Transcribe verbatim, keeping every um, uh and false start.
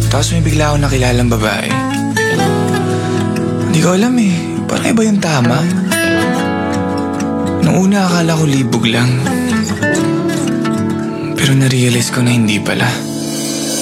Tapos may bigla akong nakilalang babae. Hindi ko alam eh. Parang iba yung tama. Nung una akala ko libog lang. Pero narealize ko na hindi pala.